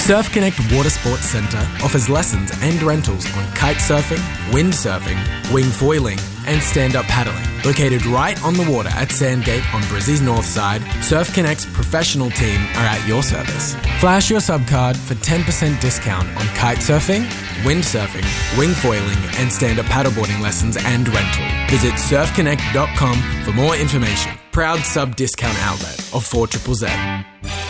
Surf Connect Water Sports Centre offers lessons and rentals on kite surfing, wind surfing, wing foiling and stand-up paddling. Located right on the water at Sandgate on Brizzy's north side, Surf Connect's professional team are at your service. Flash your subcard for 10% discount on kite surfing, wind surfing, wing foiling and stand-up paddleboarding lessons and rental. Visit surfconnect.com for more information. Proud sub-discount outlet of 4ZZZ.